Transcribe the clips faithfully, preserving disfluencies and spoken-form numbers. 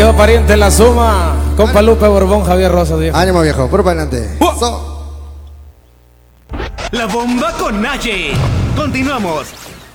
quedó pariente en la suma. Compa Lupe Borbón, Javier Rosa, viejo. Ánimo, viejo, por para adelante. ¡Oh! So. La bomba con Naye. Continuamos.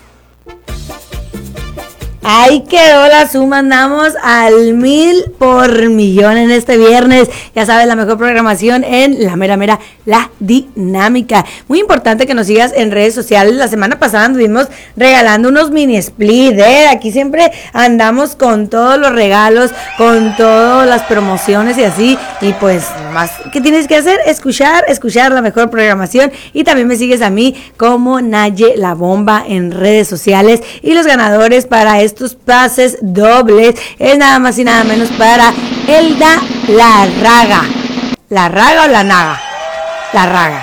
Ahí quedó la suma, andamos al mil por millón en este viernes. Ya sabes, la mejor programación en la mera mera, la dinámica. Muy importante que nos sigas en redes sociales. La semana pasada anduvimos regalando unos mini split, ¿eh? Aquí siempre andamos con todos los regalos, con todas las promociones y así. Y pues, más, ¿qué tienes que hacer? Escuchar, escuchar la mejor programación. Y también me sigues a mí como Naye La Bomba en redes sociales. Y los ganadores para estos pases dobles es nada más y nada menos para Elda La Raga. ¿La Raga o La Naga? La Raga.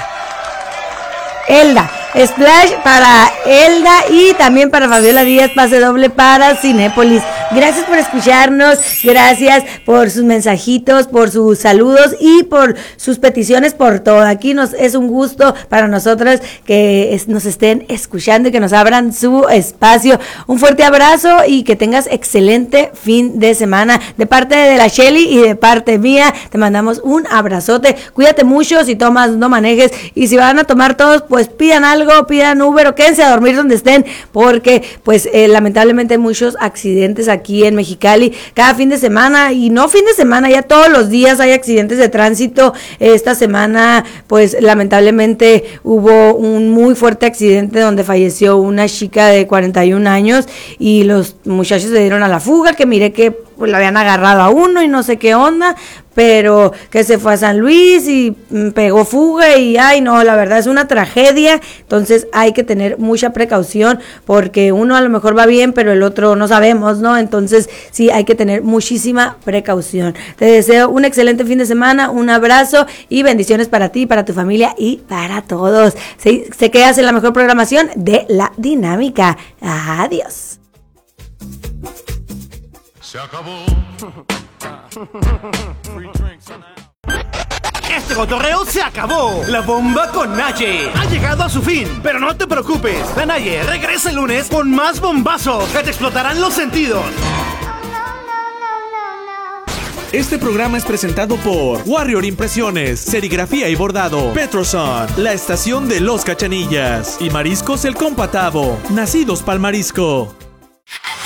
Elda. Splash para Elda y también para Fabiola Díaz, pase doble para Cinépolis. Gracias por escucharnos, gracias por sus mensajitos, por sus saludos y por sus peticiones, por todo. Aquí nos es un gusto para nosotras que es, nos estén escuchando y que nos abran su espacio. Un fuerte abrazo y que tengas excelente fin de semana. De parte de la Shelly y de parte mía, te mandamos un abrazote. Cuídate mucho, si tomas no manejes y si van a tomar todos, pues pidan algo, pidan Uber o quédense a dormir donde estén, porque pues eh, lamentablemente hay muchos accidentes aquí en Mexicali cada fin de semana, y no fin de semana, ya todos los días hay accidentes de tránsito. Esta semana pues lamentablemente hubo un muy fuerte accidente donde falleció una chica de cuarenta y un años y los muchachos se dieron a la fuga, que miré que pues la habían agarrado a uno y no sé qué onda, pero que se fue a San Luis y pegó fuga y ay no, la verdad es una tragedia. Entonces hay que tener mucha precaución porque uno a lo mejor va bien, pero el otro no sabemos, ¿no? Entonces sí hay que tener muchísima precaución. Te deseo un excelente fin de semana, un abrazo y bendiciones para ti, para tu familia y para todos. Se, se quedas en la mejor programación de La Dinámica. Adiós. Se acabó. Este cotorreo se acabó. La bomba con Naye ha llegado a su fin. Pero no te preocupes, la Naye regresa el lunes con más bombazos que te explotarán los sentidos. Este programa es presentado por Warrior Impresiones, Serigrafía y Bordado, Petroson, la estación de los Cachanillas y Mariscos El Compatavo, nacidos pa'l marisco.